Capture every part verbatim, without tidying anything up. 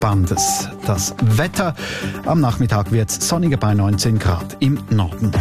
Bandes. Das Wetter: Am Nachmittag wird es sonniger bei neunzehn Grad im Norden.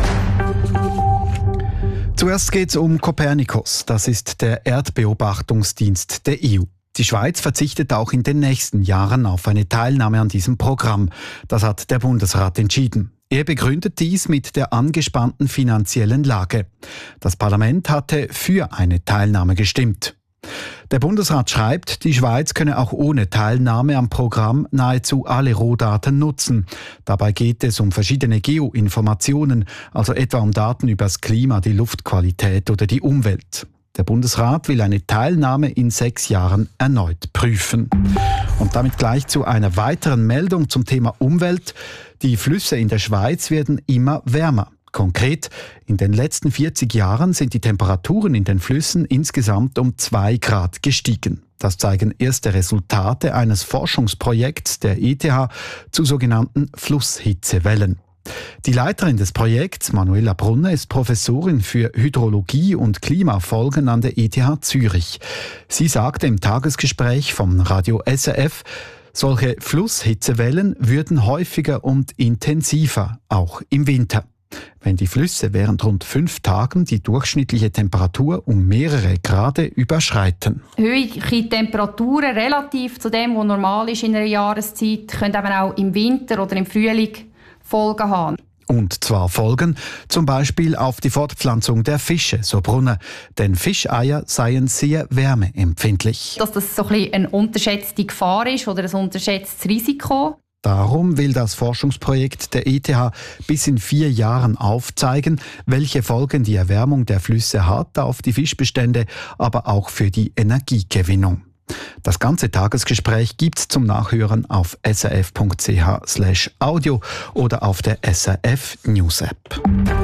Zuerst geht es um Copernicus. Das ist der Erdbeobachtungsdienst der E U. Die Schweiz verzichtet auch in den nächsten Jahren auf eine Teilnahme an diesem Programm. Das hat der Bundesrat entschieden. Er begründet dies mit der angespannten finanziellen Lage. Das Parlament hatte für eine Teilnahme gestimmt. Der Bundesrat schreibt, die Schweiz könne auch ohne Teilnahme am Programm nahezu alle Rohdaten nutzen. Dabei geht es um verschiedene Geoinformationen, also etwa um Daten über das Klima, die Luftqualität oder die Umwelt. Der Bundesrat will eine Teilnahme in sechs Jahren erneut prüfen. Und damit gleich zu einer weiteren Meldung zum Thema Umwelt. Die Flüsse in der Schweiz werden immer wärmer. Konkret, in den letzten vierzig Jahren sind die Temperaturen in den Flüssen insgesamt um zwei Grad gestiegen. Das zeigen erste Resultate eines Forschungsprojekts der E T H zu sogenannten Flusshitzewellen. Die Leiterin des Projekts, Manuela Brunner, ist Professorin für Hydrologie und Klimafolgen an der E T H Zürich. Sie sagte im Tagesgespräch vom Radio S R F, solche Flusshitzewellen würden häufiger und intensiver, auch im Winter. Wenn die Flüsse während rund fünf Tagen die durchschnittliche Temperatur um mehrere Grade überschreiten. Hohe Temperaturen relativ zu dem, was normal ist in einer Jahreszeit, können eben auch im Winter oder im Frühling Folgen haben. Und zwar Folgen zum Beispiel auf die Fortpflanzung der Fische, so Brunner. Denn Fischeier seien sehr wärmeempfindlich. Dass das so ein bisschen eine unterschätzte Gefahr ist oder ein unterschätztes Risiko. Darum will das Forschungsprojekt der E T H bis in vier Jahren aufzeigen, welche Folgen die Erwärmung der Flüsse hat auf die Fischbestände, aber auch für die Energiegewinnung. Das ganze Tagesgespräch gibt's zum Nachhören auf srf.ch slash audio oder auf der S R F News App.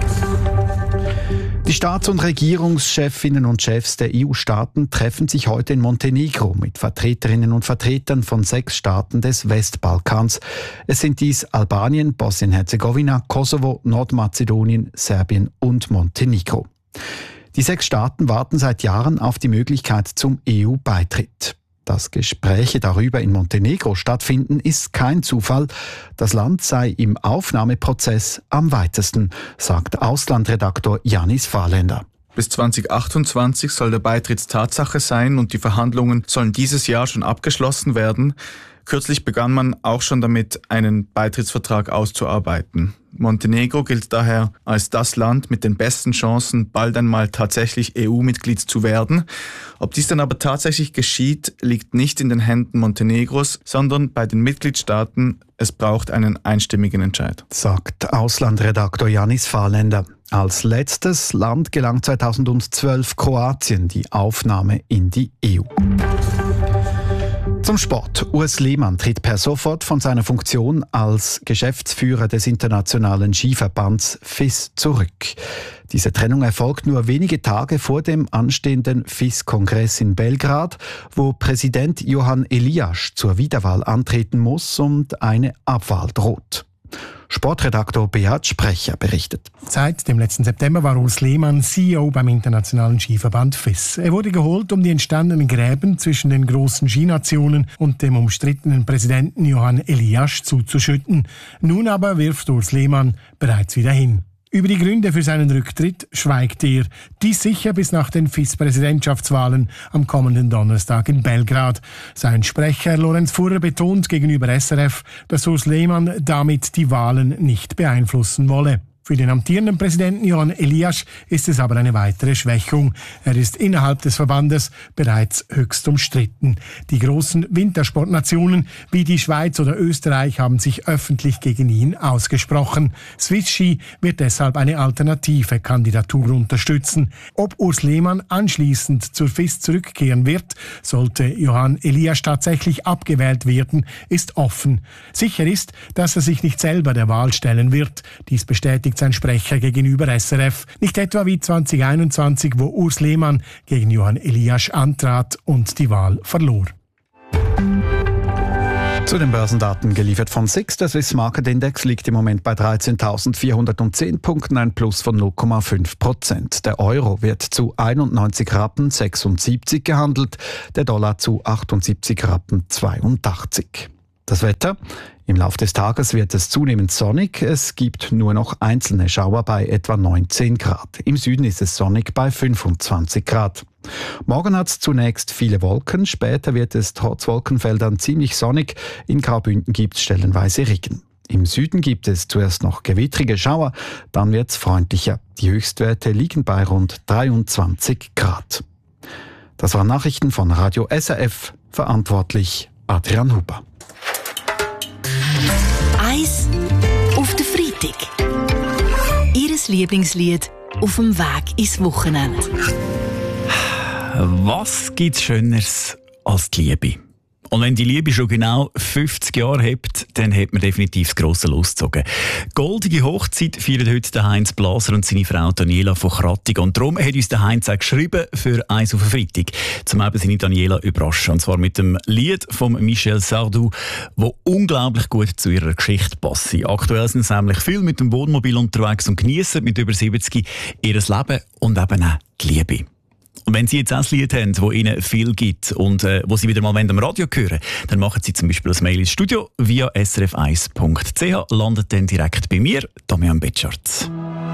Die Staats- und Regierungschefinnen und Chefs der E U-Staaten treffen sich heute in Montenegro mit Vertreterinnen und Vertretern von sechs Staaten des Westbalkans. Es sind dies Albanien, Bosnien-Herzegowina, Kosovo, Nordmazedonien, Serbien und Montenegro. Die sechs Staaten warten seit Jahren auf die Möglichkeit zum E U-Beitritt. Dass Gespräche darüber in Montenegro stattfinden, ist kein Zufall. Das Land sei im Aufnahmeprozess am weitesten, sagt Auslandredaktor Janis Fahrländer. Bis zwanzig achtundzwanzig soll der Beitritt Tatsache sein und die Verhandlungen sollen dieses Jahr schon abgeschlossen werden. Kürzlich begann man auch schon damit, einen Beitrittsvertrag auszuarbeiten. Montenegro gilt daher als das Land mit den besten Chancen, bald einmal tatsächlich E U-Mitglied zu werden. Ob dies dann aber tatsächlich geschieht, liegt nicht in den Händen Montenegros, sondern bei den Mitgliedstaaten. Es braucht einen einstimmigen Entscheid, sagt Auslandredaktor Janis Fahrländer. Als letztes Land gelang zweitausendzwölf Kroatien die Aufnahme in die E U. Zum Sport. Urs Lehmann tritt per sofort von seiner Funktion als Geschäftsführer des Internationalen Skiverbands F I S zurück. Diese Trennung erfolgt nur wenige Tage vor dem anstehenden F I S-Kongress in Belgrad, wo Präsident Johann Elias zur Wiederwahl antreten muss und eine Abwahl droht. Sportredaktor Beat Sprecher berichtet. Seit dem letzten September war Urs Lehmann C E O beim Internationalen Skiverband F I S. Er wurde geholt, um die entstandenen Gräben zwischen den großen Skinationen und dem umstrittenen Präsidenten Johann Elias zuzuschütten. Nun aber wirft Urs Lehmann bereits wieder hin. Über die Gründe für seinen Rücktritt schweigt er. Dies sicher bis nach den F I S-Präsidentschaftswahlen am kommenden Donnerstag in Belgrad. Sein Sprecher Lorenz Furrer betont gegenüber S R F, dass Urs Lehmann damit die Wahlen nicht beeinflussen wolle. Für den amtierenden Präsidenten Johann Elias ist es aber eine weitere Schwächung. Er ist innerhalb des Verbandes bereits höchst umstritten. Die großen Wintersportnationen wie die Schweiz oder Österreich haben sich öffentlich gegen ihn ausgesprochen. Swiss Ski wird deshalb eine alternative Kandidatur unterstützen. Ob Urs Lehmann anschließend zur F I S zurückkehren wird, sollte Johann Elias tatsächlich abgewählt werden, ist offen. Sicher ist, dass er sich nicht selber der Wahl stellen wird. Dies bestätigt sein Sprecher gegenüber S R F. Nicht etwa wie zwanzig einundzwanzig, wo Urs Lehmann gegen Johann Elias antrat und die Wahl verlor. Zu den Börsendaten geliefert von S I X. Der Swiss Market Index liegt im Moment bei dreizehntausendvierhundertzehn Punkten, ein Plus von null Komma fünf Prozent. Der Euro wird zu einundneunzig Rappen sechsundsiebzig gehandelt, der Dollar zu achtundsiebzig Rappen zweiundachtzig. Das Wetter. Im Laufe des Tages wird es zunehmend sonnig. Es gibt nur noch einzelne Schauer bei etwa neunzehn Grad. Im Süden ist es sonnig bei fünfundzwanzig Grad. Morgen hat es zunächst viele Wolken. Später wird es trotz Wolkenfeldern ziemlich sonnig. In Graubünden gibt es stellenweise Regen. Im Süden gibt es zuerst noch gewittrige Schauer, dann wird es freundlicher. Die Höchstwerte liegen bei rund dreiundzwanzig Grad. Das waren Nachrichten von Radio S R F. Verantwortlich Adrian Huber. Eis auf den Freitag. Ihres Lieblingslied auf dem Weg ins Wochenende. Was gibt's Schöneres als die Liebe? Und wenn die Liebe schon genau fünfzig Jahre hat, dann hat man definitiv das grosse losgezogen. Goldige Hochzeit feiert heute der Heinz Blaser und seine Frau Daniela von Krattigen. Und darum hat uns der Heinz auch geschrieben für «Eins auf den Freitag», um eben seine Daniela zu überraschen. Und zwar mit dem Lied von Michel Sardou, das unglaublich gut zu ihrer Geschichte passt. Aktuell sind sie nämlich viel mit dem Wohnmobil unterwegs und genießen mit über siebzig ihr Leben und eben auch die Liebe. Und wenn Sie jetzt auch ein Lied haben, das Ihnen viel gibt und äh, wo Sie wieder mal am Radio hören, dann machen Sie zum Beispiel ein Mail ins Studio via s r f eins punkt c h, landet dann direkt bei mir, Damian Betscharz.